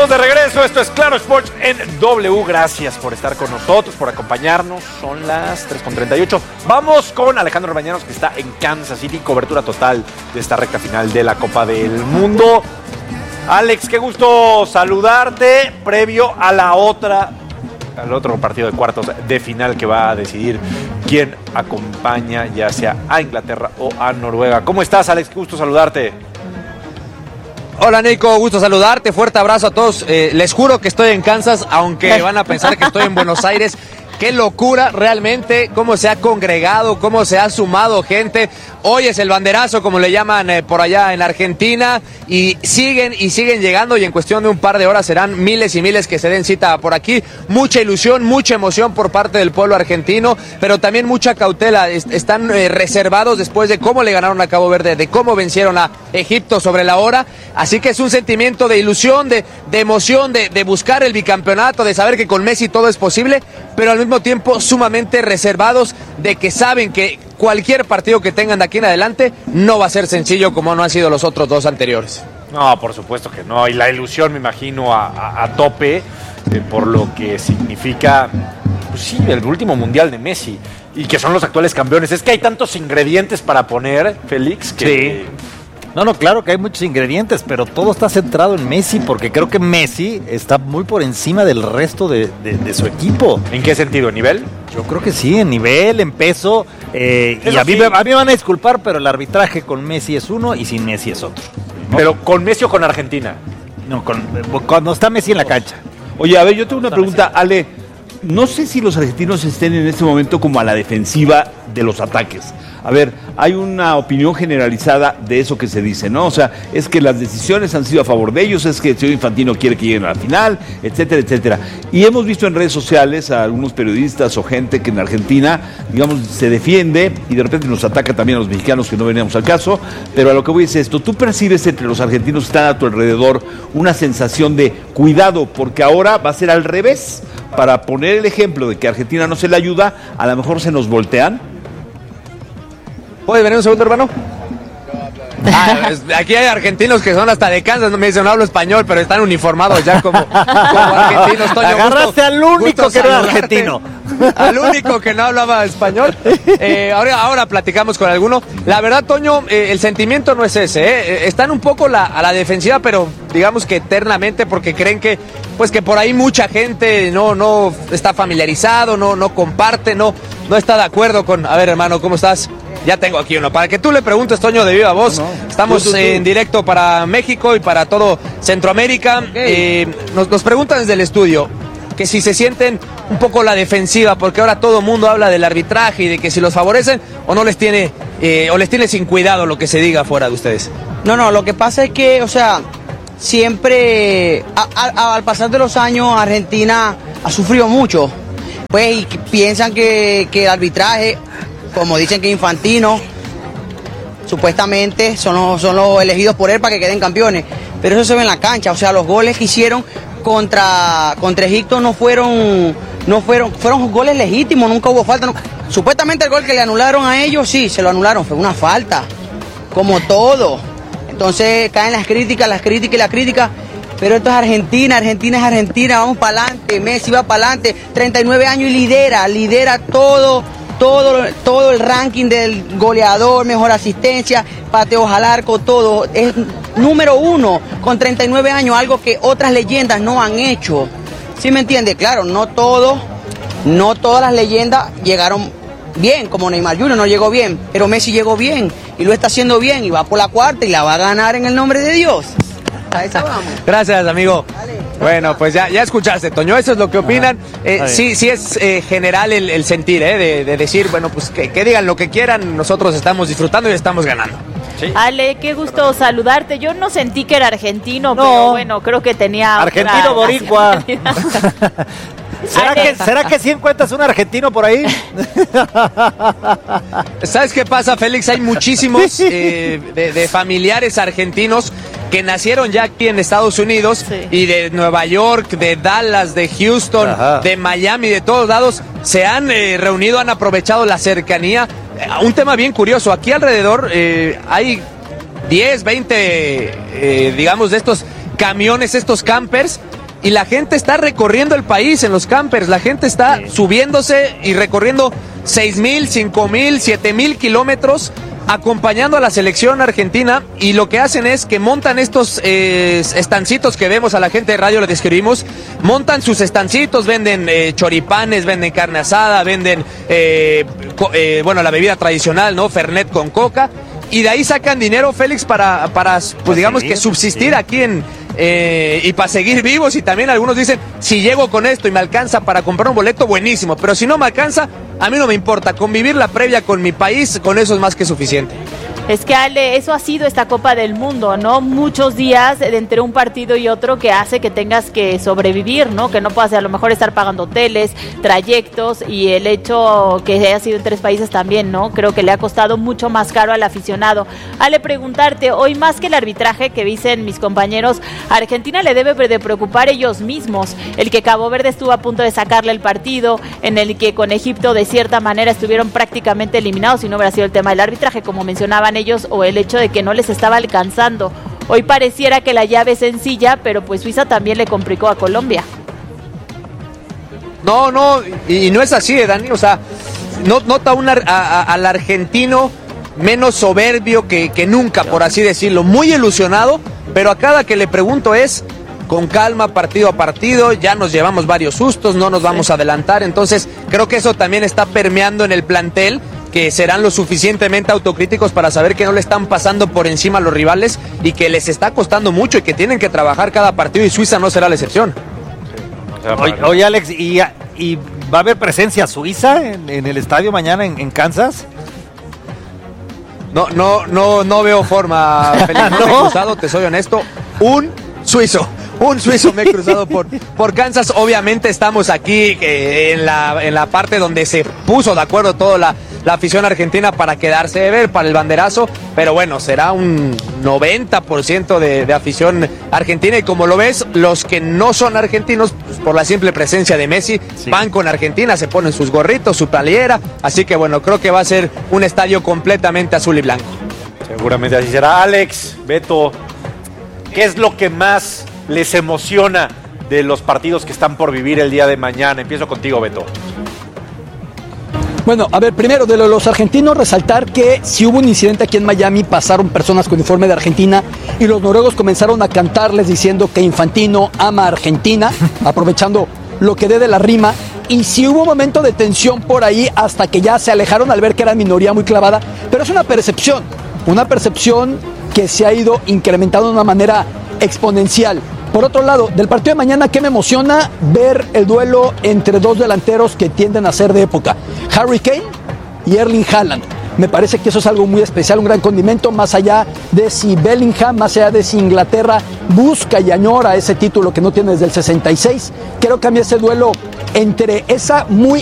Estamos de regreso, esto es Claro Sports en W. Gracias por estar con nosotros, por acompañarnos. Son las 3:38. Vamos con Alejandro Orbañanos, que está en Kansas City. Cobertura total de esta recta final de la Copa del Mundo. Alex, qué gusto saludarte previo a al otro partido de cuartos de final que va a decidir quién acompaña ya sea a Inglaterra o a Noruega. ¿Cómo estás, Alex? Qué gusto saludarte. Hola, Nico, gusto saludarte, fuerte abrazo a todos. Les juro que estoy en Kansas, aunque van a pensar que estoy en Buenos Aires. Qué locura realmente, cómo se ha congregado, cómo se ha sumado gente. Hoy es el banderazo, como le llaman por allá en Argentina, y siguen llegando, y en cuestión de un par de horas serán miles y miles que se den cita por aquí. Mucha ilusión, mucha emoción por parte del pueblo argentino, pero también mucha cautela. Están reservados después de cómo le ganaron a Cabo Verde, de cómo vencieron a Egipto sobre la hora. Así que es un sentimiento de ilusión, de emoción, de buscar el bicampeonato, de saber que con Messi todo es posible, pero al mismo tiempo sumamente reservados, de que saben que cualquier partido que tengan de aquí en adelante no va a ser sencillo como no han sido los otros dos anteriores. No, por supuesto que no, y la ilusión me imagino a tope por lo que significa, pues sí, el último mundial de Messi, y que son los actuales campeones. Es que hay tantos ingredientes para poner, Félix, que... Sí. No, claro que hay muchos ingredientes, pero todo está centrado en Messi, porque creo que Messi está muy por encima del resto de su equipo. ¿En qué sentido? ¿En nivel? Yo creo que sí, en nivel, en peso, y a mí me van a disculpar, pero el arbitraje con Messi es uno y sin Messi es otro, ¿no? ¿Pero con Messi o con Argentina? No, cuando está Messi en la cancha. Oye, a ver, yo tengo una pregunta, Ale. No sé si los argentinos estén en este momento como a la defensiva de los ataques. A ver, hay una opinión generalizada de eso que se dice, ¿no? O sea, es que las decisiones han sido a favor de ellos, es que el señor Infantino quiere que lleguen a la final, etcétera, etcétera. Y hemos visto en redes sociales a algunos periodistas o gente que en Argentina, digamos, se defiende y de repente nos ataca también a los mexicanos, que no veníamos al caso. Pero a lo que voy es esto: ¿tú percibes entre los argentinos que están a tu alrededor una sensación de cuidado, porque ahora va a ser al revés? Para poner el ejemplo de que a Argentina no se le ayuda, a lo mejor se nos voltean. ¿Puedes venir un segundo, hermano? Aquí hay argentinos que son hasta de Kansas, me dicen, no hablo español, pero están uniformados ya como argentinos. Toño, agarraste al único que era argentino. Al único que no hablaba español. Ahora platicamos con alguno. La verdad, Toño, el sentimiento no es ese. Están un poco a la defensiva, pero digamos que eternamente, porque creen que por ahí mucha gente no está familiarizado, no comparte, no está de acuerdo con... A ver, hermano, ¿cómo estás? Ya tengo aquí uno, para que tú le preguntes, Toño, de viva voz. Estamos en directo para México y para todo Centroamérica. Okay. Nos preguntan desde el estudio que si se sienten un poco la defensiva, porque ahora todo el mundo habla del arbitraje y de que si los favorecen o no les tiene o les tiene sin cuidado lo que se diga fuera de ustedes. No, lo que pasa es que, o sea, siempre al pasar de los años Argentina ha sufrido mucho, pues, y piensan que el arbitraje, como dicen que Infantino, supuestamente son los elegidos por él para que queden campeones, pero eso se ve en la cancha. O sea, los goles que hicieron contra Egipto no fueron goles legítimos, nunca hubo falta. No. Supuestamente el gol que le anularon a ellos, sí, se lo anularon, fue una falta, como todo. Entonces caen las críticas, pero esto es Argentina es Argentina, vamos para adelante, Messi va para adelante, 39 años y lidera todo el ranking del goleador, mejor asistencia, pateos al arco, todo. Es número 1 con 39 años, algo que otras leyendas no han hecho. ¿Sí me entiende? Claro, no todas las leyendas llegaron bien, como Neymar Jr. no llegó bien, pero Messi llegó bien y lo está haciendo bien y va por la cuarta y la va a ganar en el nombre de Dios. A eso vamos. Gracias, amigo. Dale. Bueno, pues ya escuchaste, Toño, eso es lo que opinan. Sí es general el sentir, de decir, bueno, pues que digan lo que quieran, nosotros estamos disfrutando y estamos ganando. ¿Sí? Ale, qué gusto saludarte. Yo no sentí que era argentino, pero bueno, creo que tenía argentino boricua. ¿Será que sí encuentras un argentino por ahí? ¿Sabes qué pasa, Félix? Hay muchísimos de familiares argentinos que nacieron ya aquí en Estados Unidos, sí, y de Nueva York, de Dallas, de Houston, ajá, de Miami, de todos lados, se han reunido, han aprovechado la cercanía. Un tema bien curioso, aquí alrededor hay 10, 20, digamos, de estos camiones, estos campers, y la gente está recorriendo el país en los campers, la gente está subiéndose y recorriendo 6,000, 5,000, 7,000 kilómetros acompañando a la selección argentina, y lo que hacen es que montan estos estancitos que vemos, a la gente de radio lo describimos, montan sus estancitos, venden choripanes, venden carne asada, venden la bebida tradicional, ¿no? Fernet con coca, y de ahí sacan dinero, Félix, para pues digamos que subsistir aquí y para seguir vivos. Y también algunos dicen, si llego con esto y me alcanza para comprar un boleto, buenísimo, pero si no me alcanza, a mí no me importa, convivir la previa con mi país, con eso es más que suficiente. Es que, Ale, eso ha sido esta Copa del Mundo, ¿no? Muchos días entre un partido y otro que hace que tengas que sobrevivir, ¿no? Que no puedas a lo mejor estar pagando hoteles, trayectos, y el hecho que haya sido en 3 países también, ¿no? Creo que le ha costado mucho más caro al aficionado. Ale, preguntarte, hoy más que el arbitraje que dicen mis compañeros, a Argentina le debe de preocupar ellos mismos. El que Cabo Verde estuvo a punto de sacarle el partido, en el que con Egipto de cierta manera estuvieron prácticamente eliminados, si no hubiera sido el tema del arbitraje, como mencionaban ellos, o el hecho de que no les estaba alcanzando. Hoy pareciera que la llave es sencilla, pero pues Suiza también le complicó a Colombia. No, y no es así, Dani, o sea, nota al argentino menos soberbio que nunca, por así decirlo, muy ilusionado, pero a cada que le pregunto es con calma, partido a partido, ya nos llevamos varios sustos, no nos vamos a adelantar, entonces creo que eso también está permeando en el plantel, que serán lo suficientemente autocríticos para saber que no le están pasando por encima a los rivales y que les está costando mucho y que tienen que trabajar cada partido, y Suiza no será la excepción. Oye, Alex, ¿y va a haber presencia suiza en el estadio mañana en Kansas? No veo forma, Felipe. No me he cruzado, te soy honesto, un suizo me he cruzado por Kansas. Obviamente estamos aquí en la parte donde se puso de acuerdo toda la afición argentina para quedarse de ver, para el banderazo, pero bueno, será un 90% de afición argentina, y como lo ves, los que no son argentinos, pues, por la simple presencia de Messi, van con Argentina, se ponen sus gorritos, su playera, así que bueno, creo que va a ser un estadio completamente azul y blanco. Seguramente así será. Alex, Beto, ¿qué es lo que más les emociona de los partidos que están por vivir el día de mañana? Empiezo contigo, Beto. Bueno, a ver, primero de los argentinos, resaltar que si hubo un incidente aquí en Miami, pasaron personas con uniforme de Argentina y los noruegos comenzaron a cantarles diciendo que Infantino ama a Argentina, aprovechando lo que dé de la rima, y sí hubo un momento de tensión por ahí hasta que ya se alejaron al ver que era minoría muy clavada, pero es una percepción que se ha ido incrementando de una manera exponencial. Por otro lado, del partido de mañana, ¿qué me emociona? Ver el duelo entre 2 delanteros que tienden a ser de época, Harry Kane y Erling Haaland. Me parece que eso es algo muy especial, un gran condimento, más allá de si Bellingham, más allá de si Inglaterra busca y añora ese título que no tiene desde el 66. Creo que a mí ese duelo entre esa muy